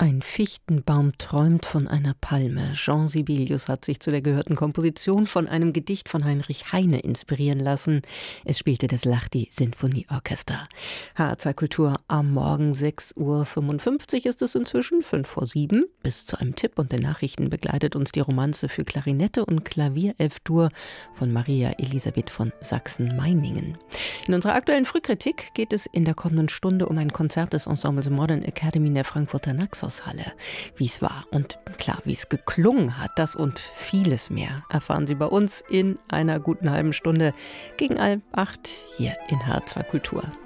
Ein Fichtenbaum träumt von einer Palme. Jean Sibelius hat sich zu der gehörten Komposition von einem Gedicht von Heinrich Heine inspirieren lassen. Es spielte das Lahti Sinfonieorchester. HR2 Kultur am Morgen 6:55 ist es inzwischen, 6:05. Bis zu einem Tipp und den Nachrichten begleitet uns die Romanze für Klarinette und Klavier F-Dur von Maria Elisabeth von Sachsen-Meiningen. In unserer aktuellen Frühkritik geht es in der kommenden Stunde um ein Konzert des Ensembles Modern Academy in der Frankfurter Naxos Halle. Wie es war und klar, wie es geklungen hat, das und vieles mehr erfahren Sie bei uns in einer guten halben Stunde gegen 7:30 hier in HR2 Kultur.